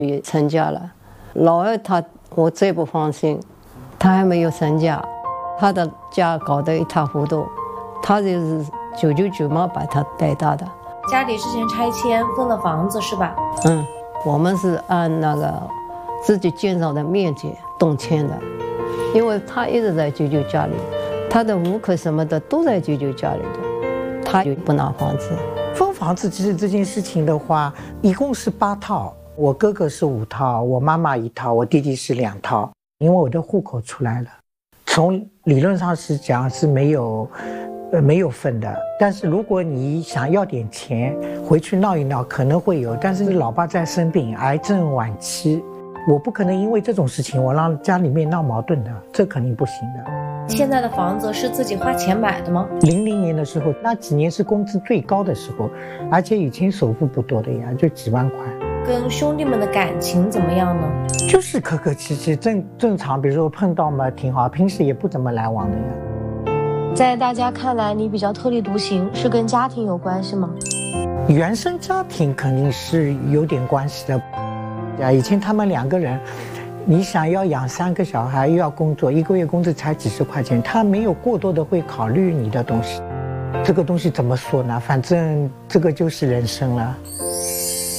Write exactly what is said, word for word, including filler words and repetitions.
也成家了。老二他我最不放心，他还没有成家，他的家搞得一塌糊涂，他就是九九九毛把他带大的。 家里之前拆迁分了房子是吧？ 嗯，我们是按那个自己建造的面积动迁的，因为他一直在九九家里，他的户口什么的都在九九家里的，他就不拿房子。 分房子其实这件事情的话，一共是八套，我哥哥是五套，我妈妈一套，我弟弟是两套。因为我的户口出来了，从理论上是讲是没有，呃没有分的。但是如果你想要点钱回去闹一闹，可能会有。但是你老爸在生病，癌症晚期，我不可能因为这种事情我让家里面闹矛盾的，这肯定不行的。 现在的房子是自己花钱买的吗？ 零零年的时候，那几年是工资最高的时候，而且以前首付不多的呀，就几万块。 跟兄弟们的感情怎么样呢？ 就是客客气气，正正常，比如说碰到嘛挺好，平时也不怎么来往的呀。 在大家看来，你比较特立独行，是跟家庭有关系吗？ 原生家庭肯定是有点关系的。啊，以前他们两个人，你想要养三个小孩，又要工作，一个月工资才几十块钱，他没有过多的会考虑你的东西。这个东西怎么说呢？反正这个就是人生了。